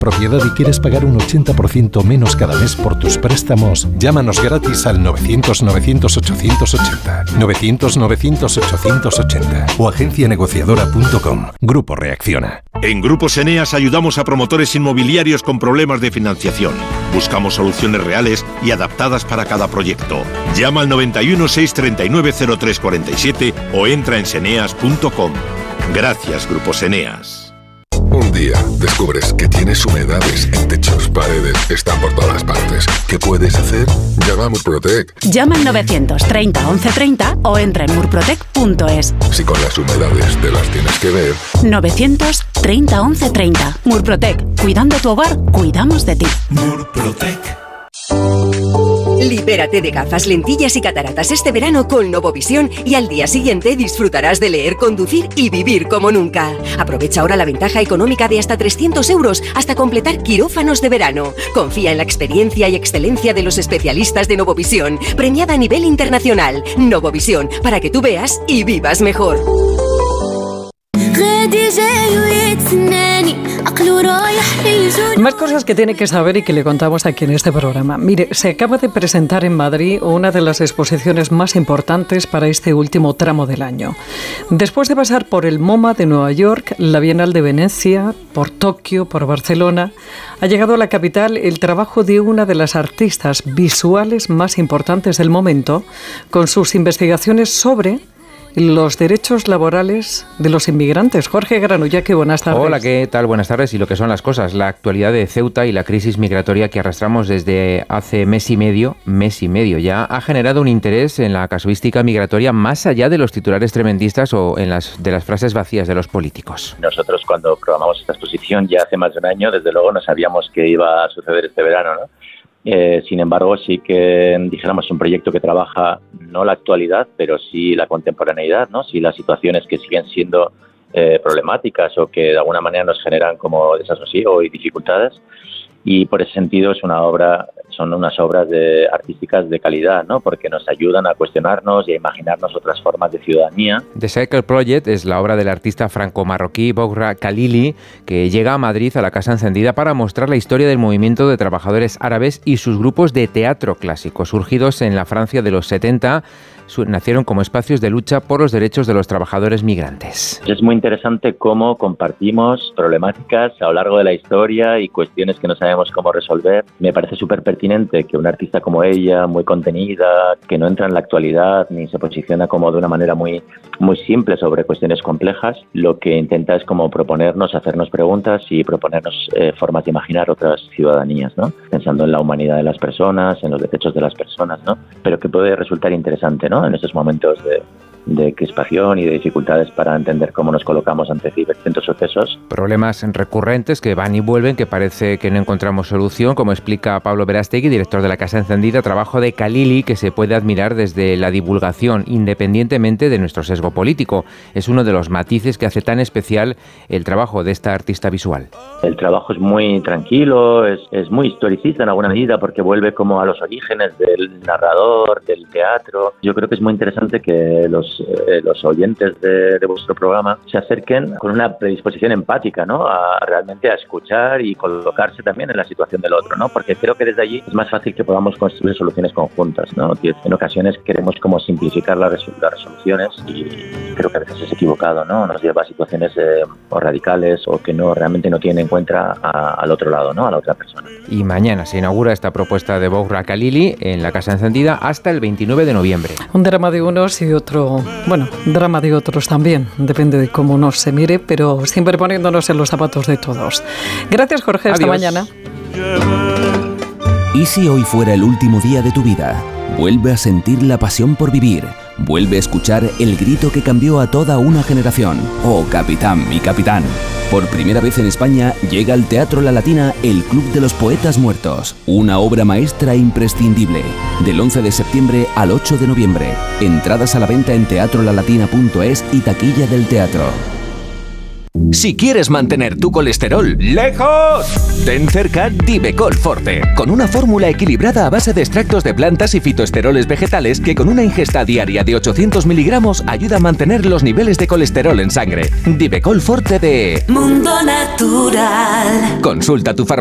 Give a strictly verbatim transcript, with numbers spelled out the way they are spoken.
¿Propiedad y quieres pagar un ochenta por ciento menos cada mes por tus préstamos? Llámanos gratis al novecientos novecientos ochocientos ochenta, novecientos novecientos ochocientos ochenta o agencia negociadora punto com. Grupo Reacciona. En Grupos Eneas ayudamos a promotores inmobiliarios con problemas de financiación. Buscamos soluciones reales y adaptadas para cada proyecto. Llama al noventa y uno, seiscientos treinta y nueve, cero tres cuarenta y siete o entra en seneas punto com. Gracias, Grupos Eneas. Un día descubres que tienes humedades en techos, paredes, están por todas partes. ¿Qué puedes hacer? Llama a Murprotec. Llama al novecientos treinta, once treinta o entra en murprotec punto es. Si con las humedades te las tienes que ver. novecientos treinta, once treinta. Murprotec. Cuidando tu hogar, cuidamos de ti. Murprotec. Libérate de gafas, lentillas y cataratas este verano con Novovisión y al día siguiente disfrutarás de leer, conducir y vivir como nunca. Aprovecha ahora la ventaja económica de hasta trescientos euros hasta completar quirófanos de verano. Confía en la experiencia y excelencia de los especialistas de Novovisión, premiada a nivel internacional. Novovisión, para que tú veas y vivas mejor. Más cosas que tiene que saber y que le contamos aquí en este programa. Mire, se acaba de presentar en Madrid una de las exposiciones más importantes para este último tramo del año. Después de pasar por el MoMA de Nueva York, la Bienal de Venecia, por Tokio, por Barcelona, ha llegado a la capital el trabajo de una de las artistas visuales más importantes del momento, con sus investigaciones sobre los derechos laborales de los inmigrantes. Jorge Granullaque, buenas tardes. Hola, ¿qué tal? Buenas tardes. Y lo que son las cosas, la actualidad de Ceuta y la crisis migratoria que arrastramos desde hace mes y medio, mes y medio ya, ha generado un interés en la casuística migratoria más allá de los titulares tremendistas o en las de las frases vacías de los políticos. Nosotros cuando programamos esta exposición ya hace más de un año, desde luego no sabíamos qué iba a suceder este verano, ¿no? Eh, sin embargo, sí que, dijéramos, un proyecto que trabaja no la actualidad, pero sí la contemporaneidad, ¿no? Sí las situaciones que siguen siendo eh, problemáticas o que de alguna manera nos generan como desasosiego y dificultades. Y por ese sentido es una obra, son unas obras de, artísticas de calidad, ¿no? Porque nos ayudan a cuestionarnos y a imaginarnos otras formas de ciudadanía. The Cycle Project es la obra del artista franco-marroquí Bouhra Khalili, que llega a Madrid a la Casa Encendida para mostrar la historia del movimiento de trabajadores árabes y sus grupos de teatro clásico, surgidos en la Francia de los setenta. Nacieron como espacios de lucha por los derechos de los trabajadores migrantes. Es muy interesante cómo compartimos problemáticas a lo largo de la historia y cuestiones que no sabemos cómo resolver. Me parece súper pertinente que una artista como ella, muy contenida, que no entra en la actualidad ni se posiciona como de una manera muy, muy simple sobre cuestiones complejas, lo que intenta es como proponernos, hacernos preguntas y proponernos eh, formas de imaginar otras ciudadanías, ¿no? Pensando en la humanidad de las personas, en los derechos de las personas, ¿no? Pero que puede resultar interesante, ¿no? En estos momentos de, de crispación y de dificultades para entender cómo nos colocamos ante distintos sucesos. Problemas recurrentes que van y vuelven, que parece que no encontramos solución, como explica Pablo Verástegui, director de la Casa Encendida, trabajo de Khalili que se puede admirar desde la divulgación, independientemente de nuestro sesgo político. Es uno de los matices que hace tan especial el trabajo de esta artista visual. El trabajo es muy tranquilo, es, es muy historicista en alguna medida, porque vuelve como a los orígenes del narrador, del teatro. Yo creo que es muy interesante que los, eh, los oyentes de, de vuestro programa se acerquen con una predisposición empática, ¿no? A realmente a escuchar y colocarse también en la situación del otro, ¿no? Porque creo que desde allí es más fácil que podamos construir soluciones conjuntas, ¿no? En ocasiones queremos como simplificar las, resol- las resoluciones y creo que a veces es equivocado, ¿no? Nos lleva a situaciones eh, o radicales o que no realmente no tienen en cuenta a, al otro lado, ¿no? A la otra persona. Y mañana se inaugura esta propuesta de Bouhra Khalili en la Casa Encendida hasta el veintinueve de noviembre. Un drama de unos y otro, bueno, drama de otros también, depende de cómo nos se mire, pero siempre poniéndonos en los zapatos de todos. Gracias, Jorge, hasta Adiós. mañana. ¿Y si hoy fuera el último día de tu vida? Vuelve a sentir la pasión por vivir. Vuelve a escuchar el grito que cambió a toda una generación. Oh, capitán, mi capitán. Por primera vez en España llega al Teatro La Latina el Club de los Poetas Muertos. Una obra maestra imprescindible. Del once de septiembre al ocho de noviembre. Entradas a la venta en teatro la latina punto es y taquilla del teatro. Si quieres mantener tu colesterol lejos, ten cerca Divecol Forte, con una fórmula equilibrada a base de extractos de plantas y fitoesteroles vegetales que con una ingesta diaria de ochocientos miligramos ayuda a mantener los niveles de colesterol en sangre. Divecol Forte de Mundo Natural. Consulta tu farmacéutico.